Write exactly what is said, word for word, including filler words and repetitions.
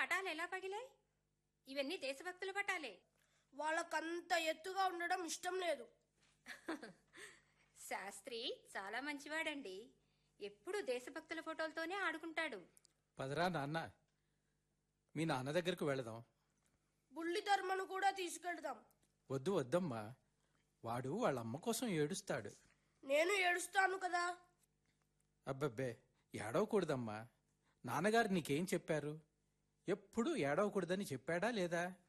పటాలు ఎలా పగిలాయి? ఇవన్నీ దేశభక్తుల పటాలే. వాళ్ళకంత ఎత్తుగా ఉండడం ఇష్టం లేదు. శాస్త్రి చాలా మంచివాడండి. ఎప్పుడు దేశభక్తుల ఫోటోలతోనే ఆడుకుంటాడు. పదరా నాన్న, మీ నాన్న దగ్గరకు వెళదాం. బుల్లి ధర్మను కూడా తీసుకెళ్దాం. వద్దు వద్దమ్మా, వాడు వాళ్ళ అమ్మ కోసం ఏడుస్తాడు. నేను ఏడుస్తాను కదా. అబ్బబ్బే, ఏడవకూడదమ్మా. నాన్నగారు నీకేం చెప్పారు? ఎప్పుడు ఏడవకూడదని చెప్పాడా లేదా?